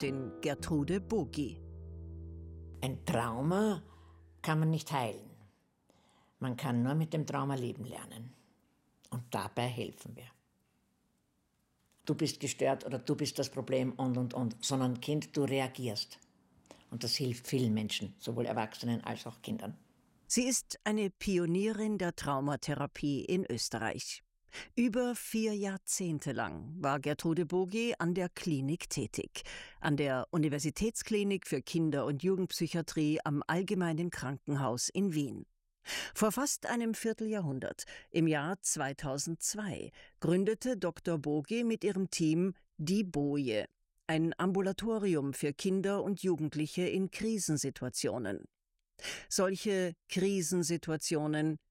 Therapeutin Gertrude Bogi. Ein Trauma kann man nicht heilen. Man kann nur mit dem Trauma leben lernen. Und dabei helfen wir. Du bist gestört oder du bist das Problem und. Sondern Kind, du reagierst. Und das hilft vielen Menschen, sowohl Erwachsenen als auch Kindern. Sie ist eine Pionierin der Traumatherapie in Österreich. Über 4 Jahrzehnte lang war Gertrude Bogi an der Klinik tätig, an der Universitätsklinik für Kinder- und Jugendpsychiatrie am Allgemeinen Krankenhaus in Wien. Vor fast einem Vierteljahrhundert, im Jahr 2002, gründete Dr. Bogi mit ihrem Team die Boje, ein Ambulatorium für Kinder und Jugendliche in Krisensituationen. Solche Krisensituationen